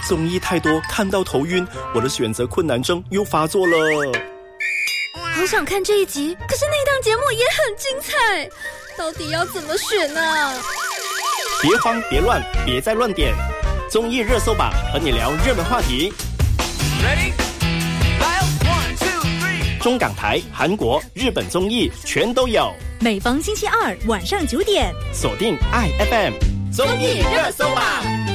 综艺太多，看到头晕，我的选择困难症又发作了。 好想看这一集，可是那档节目也很精彩，到底要怎么选啊？ 别慌别乱，别再乱点，综艺热搜榜和你聊热门话题。Ready? 中港台、韩国、日本综艺全都有。 每逢星期二晚上9点， 锁定爱 FM 综艺热搜榜。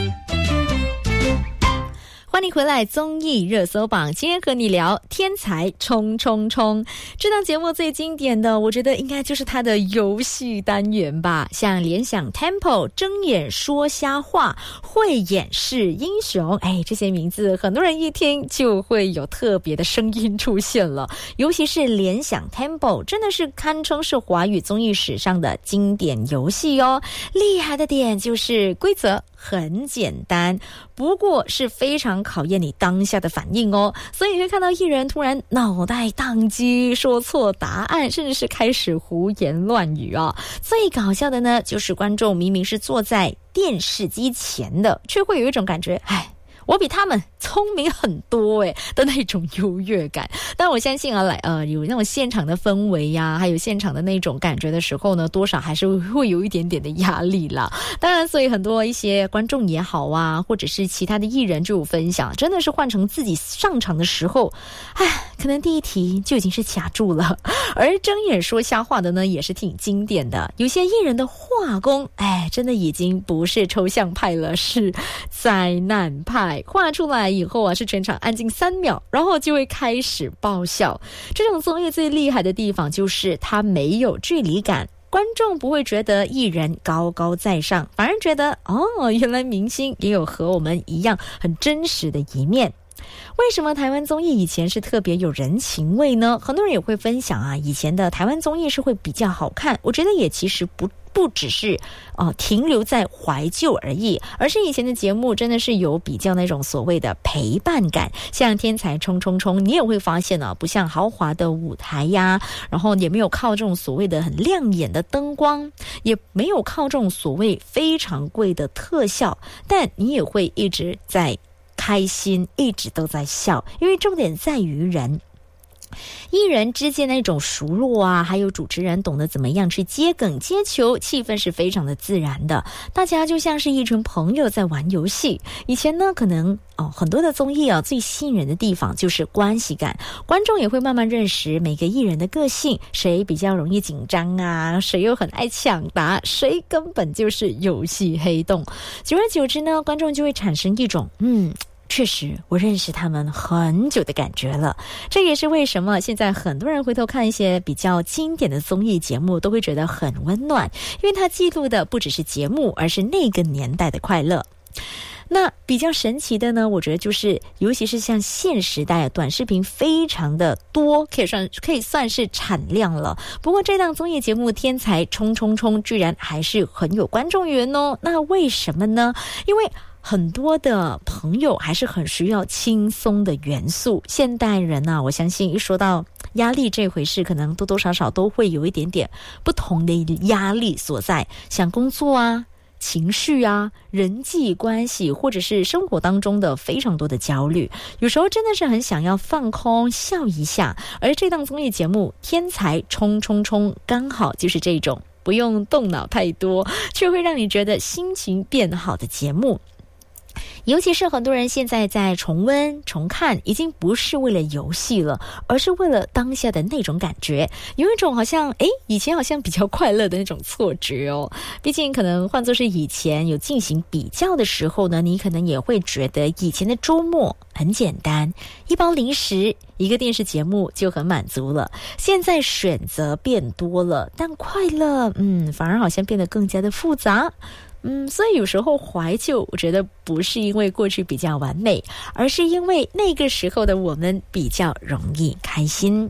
欢迎回来，综艺热搜榜。今天和你聊天才冲冲冲，这档节目最经典的，我觉得应该就是它的游戏单元吧。像联想 Temple、睁眼说瞎话、慧眼识英雄，这些名字很多人一听就会有特别的声音出现了。尤其是联想 Temple， 真的是堪称是华语综艺史上的经典游戏哦。厉害的点就是规则很简单，不过是非常考验你当下的反应哦。所以你会看到艺人突然脑袋宕机，说错答案，甚至是开始胡言乱语哦。最搞笑的呢，就是观众明明是坐在电视机前的，却会有一种感觉，我比他们聪明很多的那种优越感。但我相信有那种现场的氛围呀，还有现场的那种感觉的时候呢，多少还是会有一点点的压力啦。当然，所以很多一些观众也好啊，或者是其他的艺人就有分享，真的是换成自己上场的时候，可能第一题就已经是卡住了。而睁眼说瞎话的呢，也是挺经典的。有些艺人的画工，真的已经不是抽象派了，是灾难派。画出来以后啊，是全场安静3秒，然后就会开始爆笑。这种综艺最厉害的地方就是它没有距离感，观众不会觉得艺人高高在上，反而觉得原来明星也有和我们一样很真实的一面。为什么台湾综艺以前是特别有人情味呢？很多人也会分享啊，以前的台湾综艺是会比较好看。我觉得也其实不只是停留在怀旧而已，而是以前的节目真的是有比较那种所谓的陪伴感。像天才冲冲冲，你也会发现不像豪华的舞台呀，然后也没有靠这种所谓的很亮眼的灯光，也没有靠这种所谓非常贵的特效，但你也会一直在开心，一直都在笑，因为重点在于人。艺人之间那种熟络啊，还有主持人懂得怎么样去接梗接球，气氛是非常的自然的，大家就像是一群朋友在玩游戏。以前呢，可能很多的综艺最吸引人的地方就是关系感，观众也会慢慢认识每个艺人的个性，谁比较容易紧张啊，谁又很爱抢答，谁根本就是游戏黑洞。久而久之呢，观众就会产生一种确实我认识他们很久的感觉了。这也是为什么现在很多人回头看一些比较经典的综艺节目都会觉得很温暖，因为它记录的不只是节目，而是那个年代的快乐。那比较神奇的呢，我觉得就是尤其是像现时代短视频非常的多，可以算是产量了。不过这档综艺节目天才冲冲冲居然还是很有观众缘哦。那为什么呢？因为很多的朋友还是很需要轻松的元素。现代人我相信一说到压力这回事，可能多多少少都会有一点点不同的压力所在，像工作啊、情绪啊、人际关系，或者是生活当中的非常多的焦虑，有时候真的是很想要放空笑一下。而这档综艺节目天才冲冲冲刚好就是这种不用动脑太多，却会让你觉得心情变好的节目。尤其是很多人现在在重温重看，已经不是为了游戏了，而是为了当下的那种感觉，有一种好像以前好像比较快乐的那种错觉哦。毕竟可能换作是以前有进行比较的时候呢，你可能也会觉得以前的周末很简单，一包零食，一个电视节目就很满足了。现在选择变多了，但快乐反而好像变得更加的复杂。所以有时候怀旧，我觉得不是因为过去比较完美，而是因为那个时候的我们比较容易开心。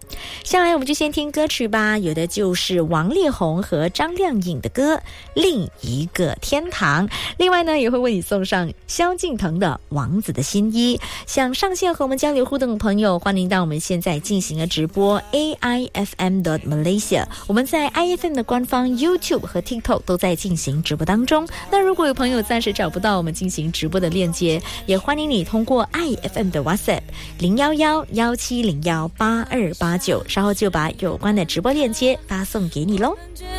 下来我们就先听歌曲吧，有的就是王力宏和张靓颖的歌《另一个天堂》，另外呢也会为你送上萧敬腾的《王子的新衣》。想上线和我们交流互动的朋友，欢迎到我们现在进行的直播 AIFM.Malaysia， 我们在 IFM 的官方 YouTube 和 TikTok 都在进行直播当中。那如果有朋友暂时找不到我们进行直播的链接，也欢迎你通过 IFM 的 WhatsApp 011-1701-8289，稍后就把有关的直播链接发送给你咯。